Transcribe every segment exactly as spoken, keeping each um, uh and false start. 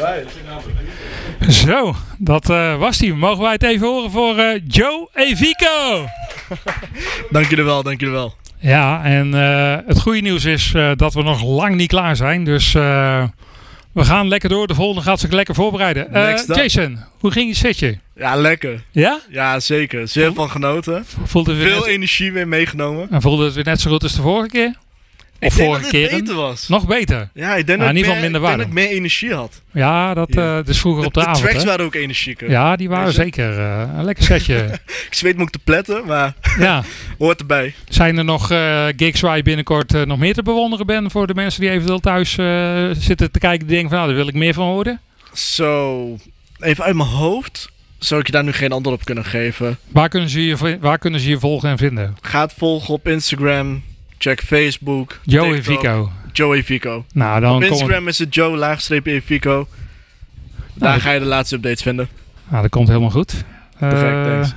Zo, dat uh, was die. Mogen wij het even horen voor uh, Joe Evico? Dank jullie wel, dank jullie wel. Ja, en uh, het goede nieuws is uh, dat we nog lang niet klaar zijn. Dus uh, we gaan lekker door. De volgende gaat zich lekker voorbereiden. Uh, Jason, hoe ging je setje? Ja, lekker. Ja? Ja, zeker. Zeer van genoten. Voelde Veel net... energie weer meegenomen. En voelde het weer net zo goed als de vorige keer? Of ik denk vorige dat het keren? beter was. Nog beter? Ja, ik denk, nou, dat, in ieder ik geval meer, minder ik denk warm. dat ik meer energie had. Ja, dat ja. Uh, dus vroeger de, op de, de avond. De tracks hè? waren ook energieker. Ja, die waren zeker uh, een lekker setje. Ik zweet me ook te pletten, maar ja. hoort erbij. Zijn er nog uh, gigs waar je binnenkort uh, nog meer te bewonderen bent voor de mensen die eventueel thuis uh, zitten te kijken die denken van nou, daar wil ik meer van horen? Zo, even uit mijn hoofd zou ik je daar nu geen antwoord op kunnen geven. Waar kunnen ze je, waar kunnen ze je volgen en vinden? Ga het volgen op Instagram, check Facebook, Joe Evico. Joe Evico. Nou, dan op Instagram het... is het Joe laagstreep Evico. Daar nou, ga je de laatste updates vinden. Nou, dat komt helemaal goed. Perfect, uh, thanks.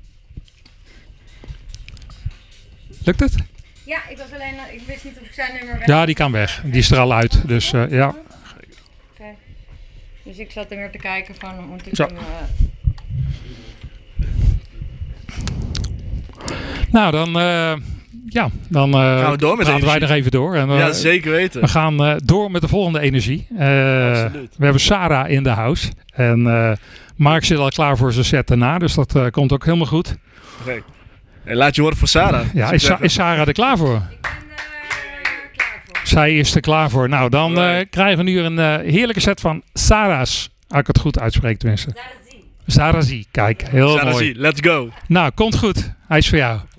Lukt het? Ja, ik was alleen, ik wist niet of ik zijn nummer weg. Ja, die kan weg. Die is er al uit. Dus uh, ja. Okay. Dus ik zat er weer te kijken van, moet ik Zo. hem... Uh... Nou, dan... Uh, Ja, dan uh, gaan we door met praten wij nog even door. En, uh, ja, zeker weten. We gaan uh, door met de volgende energie. Uh, we hebben Sarah in de house. En uh, Mark zit al klaar voor zijn set daarna. Dus dat uh, komt ook helemaal goed. Okay. Hey, laat je horen voor Sarah. Ja, is, Sa- is Sarah er klaar voor? Ik ben uh, klaar voor. Zij is er klaar voor. Nou, dan uh, krijgen we nu een uh, heerlijke set van Sarah's. Als ik het goed uitspreek tenminste. Zarazi. Kijk, heel Zarazi, mooi. let's go. Nou, komt goed. Hij is voor jou.